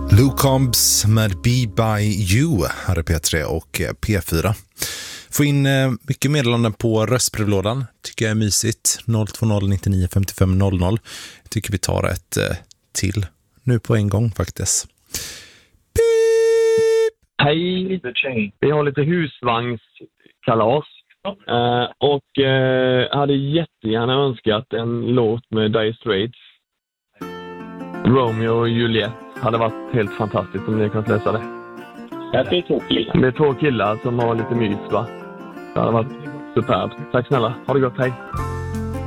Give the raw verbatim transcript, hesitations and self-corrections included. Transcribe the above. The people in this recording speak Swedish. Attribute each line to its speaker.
Speaker 1: Luke Combs med Be By You här är P tre och P fyra. Få in mycket meddelanden på röstbrevlådan. Tycker jag är mysigt. noll två noll nio nio fem fem noll noll. Jag tycker vi tar ett till nu på en gång faktiskt. Beep!
Speaker 2: Hej! Vi har lite husvagnskalas. Uh, och uh, hade jättegärna önskat en låt med Dire Straits. Romeo och Juliet hade varit helt fantastiskt om ni kan läsa det.
Speaker 3: Ja, det är två killar.
Speaker 2: Det är två killar som har lite mys, va? Det hade varit superbt. Tack snälla, ha det gott, hej!